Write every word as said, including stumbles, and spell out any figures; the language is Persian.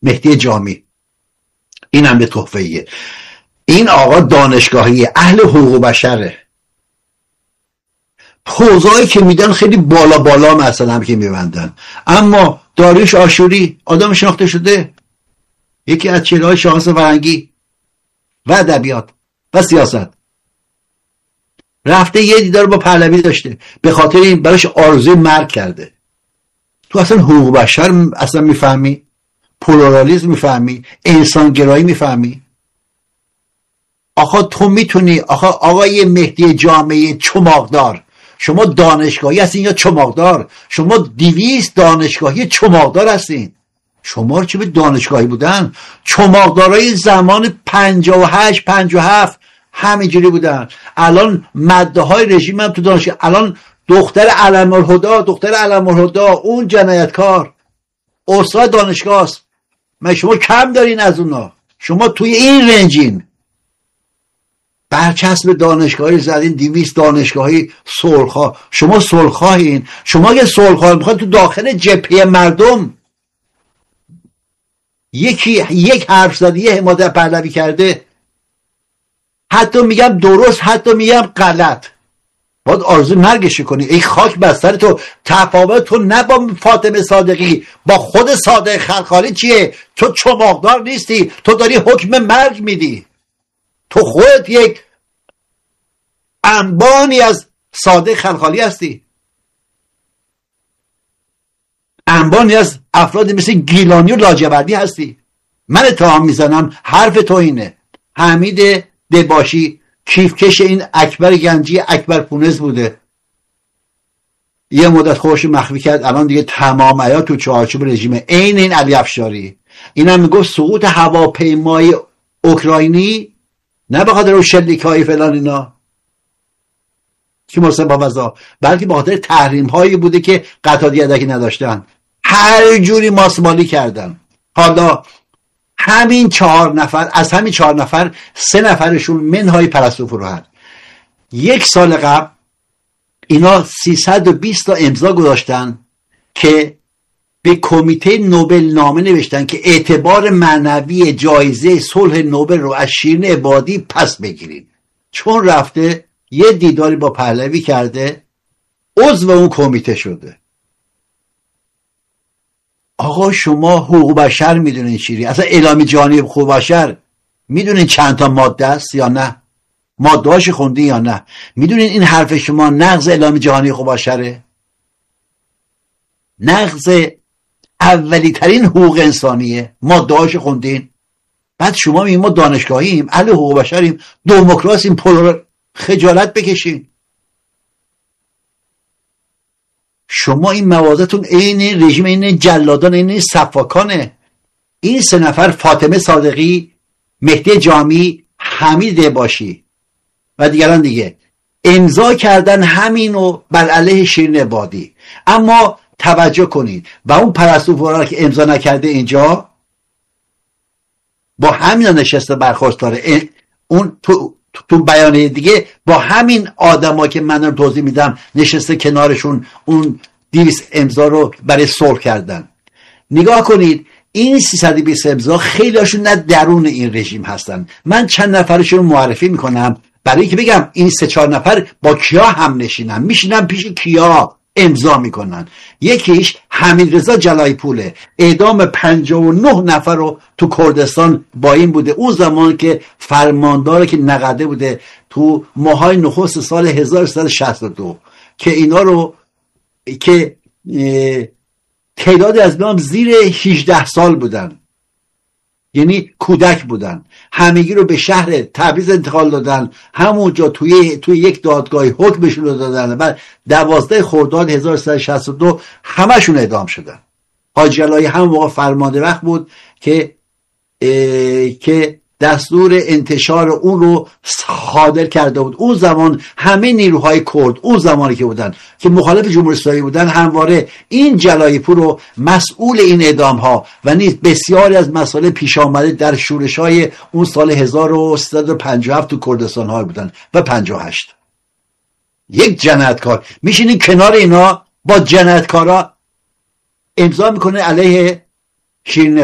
مهدی جامی، این هم به تحفه‌ایه. این آقا دانشگاهی، اهل حقوق بشره، پوزایی که میدن خیلی بالا بالا مثلا که میبندن. اما داریوش آشوری آدم شناخته شده، یکی از چهره‌های شاخص فرهنگی و ادبیات و سیاست، رفته یه دیدار با پهلوی داشته، به خاطر این براش آرزوی مرگ کرده. تو اصلا حقوق بشر اصلا میفهمی؟ پلورالیسم میفهمی؟ انسانگرایی میفهمی؟ آقا تو میتونی، آقا آقای مهدی جامعه چماقدار، شما دانشگاهی هستین یا چماقدار؟ شما دویست دانشگاهی چماقدار هستین. شما رو چه به دانشگاهی بودن؟ چماقدارای زمان پنجاه و هشت پنجاه و هفت همینجوری بودن. الان ماده های رژیم هم تو دانشگاه. الان دختر علم الهدا، دختر علم الهدا اون جنایتکار استاد دانشگاه است. من شما کم دارین از اونا؟ شما توی این رنجین. برچسب دانشگاهی زدین، دویست دانشگاهی صلح‌خواه. شما صلح‌خواهین؟ شما اگه صلح‌خواه میخواد تو داخل جبهه مردم یکی یک حرف زده، یه حمایت پهلوی کرده، حتی میگم درست، حتی میگم غلط، باید آرزو مرگش کنی. ای خاک بر سر تو. تفاوت تو نه با فاطمه صادقی، با خود صادق خلخالی چیه؟ تو چماقدار نیستی، تو داری حکم مرگ میدی. تو خودت یک انبانی از صادق خلخالی هستی، انبانی از افرادی مثل گیلانی و لاجوردی هستی. من اتهام میزنم حرف تو اینه. حمید دباشی کیفکش این اکبر گنجی اکبر پونز بوده، یه مدت خودش مخفی کرد، الان دیگه تمام عیار تو چارچوب رژیمه. عین این علی افشاری، اینم میگفت سقوط هواپیمای اوکراینی نه به خاطر شلیک‌های فلان اینا که مثلا با وضع، بلکه به خاطر تحریم هایی بوده که قطعات یدکی نداشتن، هر جوری ماسمالی کردن. حالا همین چهار نفر، از همین چهار نفر سه نفرشون منهای پرستو فروهر، یک سال قبل اینا سیصد و بیست تا امضا گذاشتن که به کمیته نوبل نامه نوشتن که اعتبار معنوی جایزه صلح نوبل رو از شیرین عبادی پس بگیرین، چون رفته یه دیداری با پهلوی کرده، عضو اون کمیته شده. آقا شما حقوق بشر میدونین چیه؟ اصلا اعلامیه جهانی حقوق بشر میدونین چند تا ماده است یا نه؟ ماده‌هاش خوندین یا نه؟ میدونین این حرف شما نقض اعلامیه جهانی حقوق بشره؟ نقض اولی ترین حقوق انسانیه. ماده‌هاش خوندین؟ بعد شما میگین ما دانشگاهیم، اهل حقوق بشریم، دموکراسیم، پلور، خجالت بکشین. شما این موازتون عین رژیم، این جلادان، این صفاکانه. این سه نفر، فاطمه صادقی، مهدی جامی، حمید دباشی و دیگران دیگه، امضا کردن همینو بر علیه شیرین عبادی. اما توجه کنید و اون پرستو فورا که امضا نکرده اینجا با همین نشسته برخواستاره. اون تو تو بیانیه دیگه با همین آدما که من رو توضیح میدم نشسته کنارشون، اون دویست امضا رو برای صلح کردن. نگاه کنید این سیصد و بیست امضا خیلی هاشون نه درون این رژیم هستن. من چند نفرشون رو معرفی میکنم برای اینکه بگم این سه چهار نفر با کیا هم نشینن، میشینن پیش کیا امضا میکنن. یکیش حمیدرضا جلایی پوله، اعدام پنجاه و نه نفر رو تو کردستان با این بوده، اون زمان که فرمانداره که نقده بوده تو ماهای نخست سال هزار و سیصد و شصت و دو، که اینا رو که تعدادی از نام زیر هجده سال بودن، یعنی کودک بودن، همگی رو به شهر تبریز انتقال دادن، همونجا توی توی یک دادگاه حکمشون رو دادن. بعد دوازده خرداد هزار و سیصد و شصت و دو همشون اعدام شدن. حاجی جلایی همون موقع فرمانده وقت بود که که دستور انتشار اون رو صادر کرده بود. اون زمان همه نیروهای کرد اون زمانی که بودن که مخالف جمهوری اسلامی بودن همواره این جلایی پور رو مسئول این اعدام ها و نیز بسیاری از مسائل پیش آمده در شورش های اون سال هزار و سیصد و پنجاه و هفت تو کردستان ها بودن و پنجاه و هشت. یک جنایتکار میشینی کنار اینا با جنایتکارا امضا میکنه علیه شیرین